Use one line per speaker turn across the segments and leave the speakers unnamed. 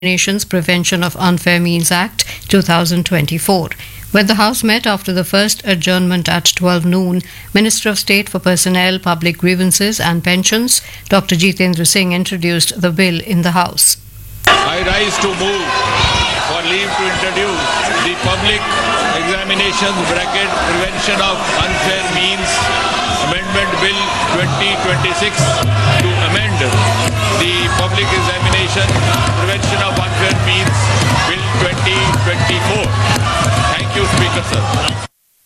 Nations Prevention of Unfair Means Act 2024. When the House met after the first adjournment at 12 noon, Minister of State for Personnel, Public Grievances and Pensions, Dr. Jitendra Singh introduced the bill in the House.
I rise to move for leave to introduce the Public Examinations Prevention of Unfair Means Amendment Bill 2026 to amend the Public Examination Prevention of Unfair Means Bill 2024. Thank you, Speaker, sir.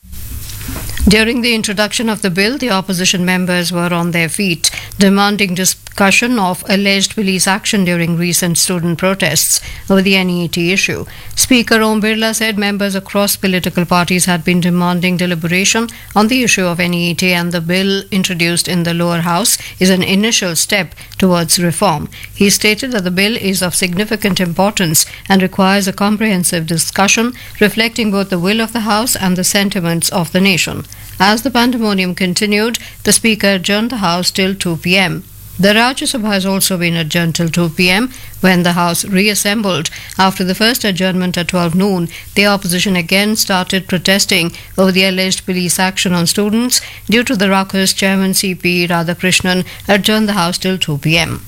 During the introduction of the bill, the opposition members were on their feet, demanding discussion of alleged police action during recent student protests over the NEET issue. Speaker Om Birla said members across political parties had been demanding deliberation on the issue of NEET, and the bill introduced in the lower house is an initial step towards reform. He stated that the bill is of significant importance and requires a comprehensive discussion reflecting both the will of the House and the sentiments of the nation. As the pandemonium continued, the Speaker adjourned the House till 2 p.m. The Rajya Sabha has also been adjourned till 2 p.m. when the House reassembled. After the first adjournment at 12 noon, the opposition again started protesting over the alleged police action on students. Due to the ruckus, Chairman C.P. Radhakrishnan adjourned the House till 2 p.m.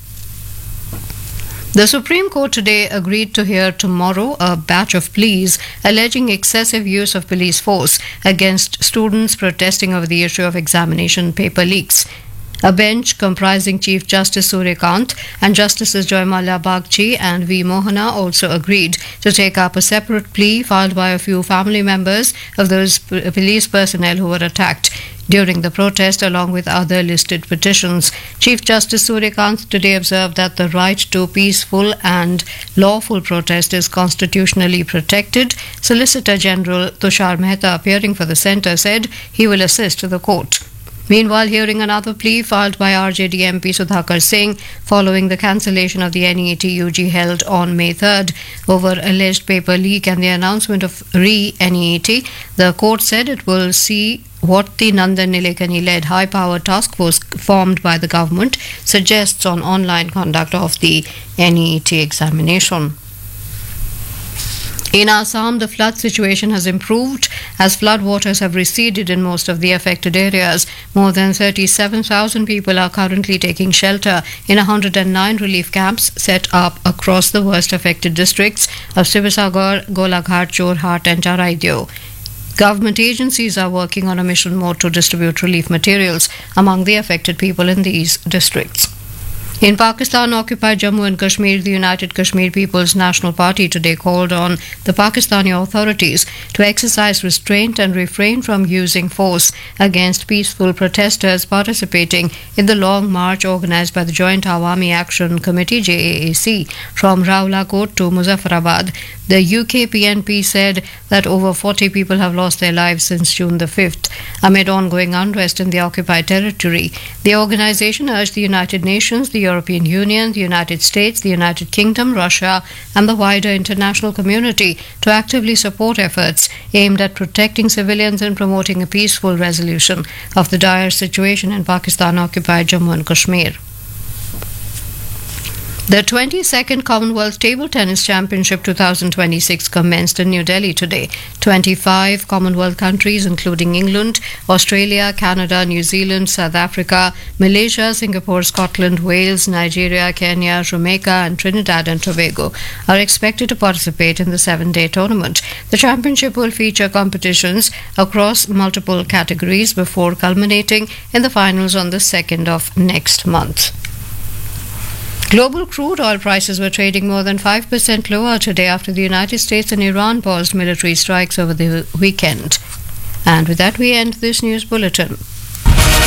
The Supreme Court today agreed to hear tomorrow a batch of pleas alleging excessive use of police force against students protesting over the issue of examination paper leaks. A bench comprising Chief Justice Suryakant and Justices Joyamalla Bagchi and V. Mohana also agreed to take up a separate plea filed by a few family members of those police personnel who were attacked during the protest, along with other listed petitions. Chief Justice Suryakant today observed that the right to peaceful and lawful protest is constitutionally protected. Solicitor General Tushar Mehta, appearing for the centre, said he will assist the court. Meanwhile, hearing another plea filed by RJD MP Sudhakar Singh following the cancellation of the NEET UG held on May 3rd over alleged paper leak and the announcement of re-NEET, the court said it will see what the Nandan Nilekani-led high-powered task force formed by the government suggests on online conduct of the NEET examination. In Assam, the flood situation has improved as floodwaters have receded in most of the affected areas. More than 37,000 people are currently taking shelter in 109 relief camps set up across the worst affected districts of Sivasagar, Golaghat, Jorhat and Charaideo. Government agencies are working on a mission mode to distribute relief materials among the affected people in these districts. In Pakistan-occupied Jammu and Kashmir, the United Kashmir People's National Party today called on the Pakistani authorities to exercise restraint and refrain from using force against peaceful protesters participating in the long march organised by the Joint Awami Action Committee JAAC from Rawalakot to Muzaffarabad. The UK PNP said that over 40 people have lost their lives since June the 5th amid ongoing unrest in the occupied territory. The organisation urged the United Nations, the European Union, the United States, the United Kingdom, Russia and the wider international community to actively support efforts aimed at protecting civilians and promoting a peaceful resolution of the dire situation in Pakistan-occupied Jammu and Kashmir. The 22nd Commonwealth Table Tennis Championship 2026 commenced in New Delhi today. 25 Commonwealth countries, including England, Australia, Canada, New Zealand, South Africa, Malaysia, Singapore, Scotland, Wales, Nigeria, Kenya, Jamaica and Trinidad and Tobago, are expected to participate in the 7-day tournament. The championship will feature competitions across multiple categories before culminating in the finals on the 2nd of next month. Global crude oil prices were trading more than 5% lower today after the United States and Iran paused military strikes over the weekend. And with that, we end this news bulletin.